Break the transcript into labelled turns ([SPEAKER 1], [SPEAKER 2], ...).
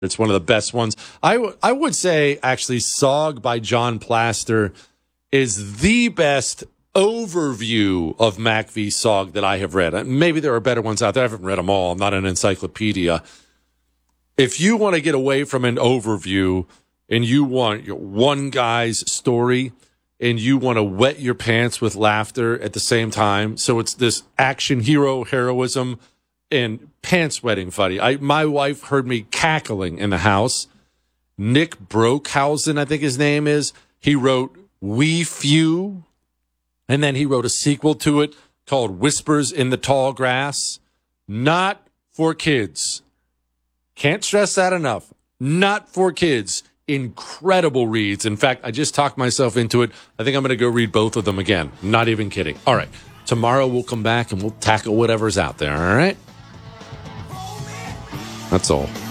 [SPEAKER 1] It's one of the best ones. I would say, actually, Sog by John Plaster is the best overview of Mac v. Sog that I have read. Maybe there are better ones out there. I haven't read them all. I'm not an encyclopedia. If you want to get away from an overview and you want your one guy's story and you want to wet your pants with laughter at the same time, so it's this action hero heroism and pants wetting funny. My wife heard me cackling in the house. Nick Brockhausen, I think his name is, he wrote We Few, and then he wrote a sequel to it called Whispers in the Tall Grass. Not for kids. Can't stress that enough. Not for kids. Incredible reads. In fact, I just talked myself into it. I think I'm going to go read both of them again. Not even kidding. All right. Tomorrow we'll come back and we'll tackle whatever's out there. All right? That's all.